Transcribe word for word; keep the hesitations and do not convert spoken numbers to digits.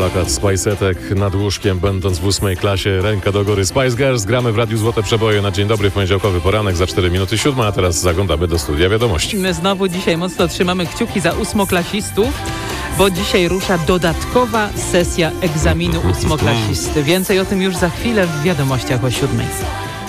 plakat Spice'etek nad łóżkiem, będąc w ósmej klasie, ręka do góry. Spice Girls, gramy w Radiu Złote Przeboje na dzień dobry w poniedziałkowy poranek za cztery minuty siódma, a teraz zaglądamy do studia wiadomości. My znowu dzisiaj mocno trzymamy kciuki za ósmoklasistów, bo dzisiaj rusza dodatkowa sesja egzaminu ósmoklasisty. Więcej o tym już za chwilę w wiadomościach o siódmej.